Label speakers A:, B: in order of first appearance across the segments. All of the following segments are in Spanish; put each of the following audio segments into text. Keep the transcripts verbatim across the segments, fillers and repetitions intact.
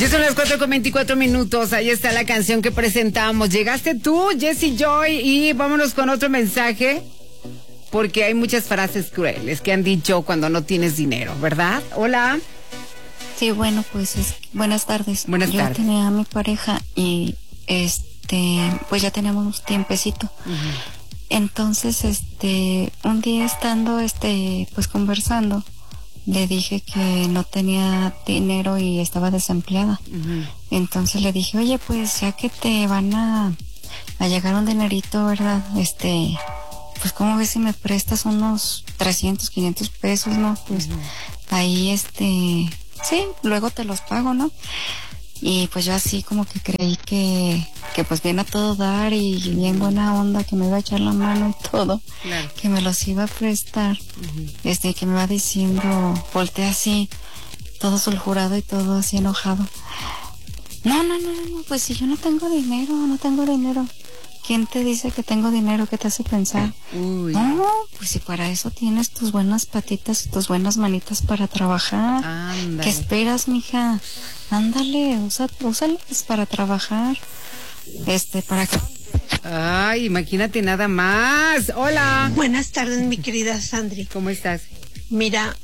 A: Ya son las cuatro con veinticuatro minutos. Ahí está la canción que presentamos. Llegaste tú, Jessie Joy, y vámonos con otro mensaje. Porque hay muchas frases crueles que han dicho cuando no tienes dinero, ¿verdad? Hola.
B: Sí, bueno, pues es, buenas tardes.
A: Buenas
B: Yo
A: tardes.
B: tenía a mi pareja y este, pues ya teníamos tiempecito.
A: Uh-huh.
B: Entonces, este, un día estando, este, pues conversando, le dije que no tenía dinero y estaba desempleada. Uh-huh. Entonces le dije, oye, pues ya que te van a, a llegar un dinerito, ¿verdad? Este, pues ¿cómo ves si me prestas unos trescientos, quinientos pesos, no? Pues uh-huh. ahí, este, sí, luego te los pago, ¿no? Y pues yo así como que creí que, que pues bien a todo dar y bien buena onda, que me iba a echar la mano y todo, claro. Que me los iba a prestar, uh-huh. este, que me iba diciendo, volteé así, todo sulfurado y todo así enojado. No, no, no, no, pues si yo no tengo dinero, no tengo dinero. ¿Quién te dice que tengo dinero? ¿Qué te hace pensar? Uy. No, pues si para eso tienes tus buenas patitas y tus buenas manitas para trabajar. Ándale. ¿Qué esperas, mija? Ándale, usa, úsalas para trabajar. Este, para que...
A: Ay, imagínate nada más. Hola.
C: Buenas tardes, mi querida Sandri.
A: ¿Cómo estás?
C: Mira,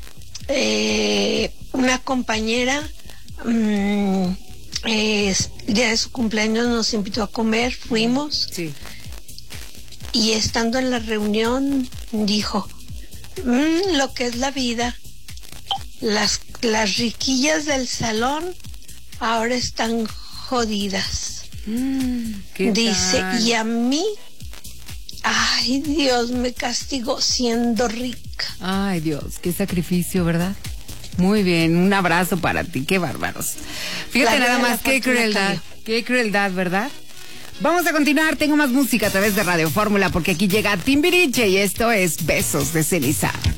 C: eh, una compañera... Mmm, Eh, día de su cumpleaños nos invitó a comer, fuimos.
A: Sí.
C: Y estando en la reunión dijo, mmm, lo que es la vida, las, las riquillas del salón ahora están jodidas.
A: Mm, ¿qué
C: Dice,
A: tal?
C: Y a mí, ay, Dios me castigó siendo rica.
A: Ay, Dios, qué sacrificio, ¿verdad? Muy bien, un abrazo para ti, qué bárbaros. Fíjate nada más, qué crueldad, qué crueldad, ¿verdad? Vamos a continuar, tengo más música a través de Radio Fórmula porque aquí llega Timbiriche y esto es Besos de Ceniza.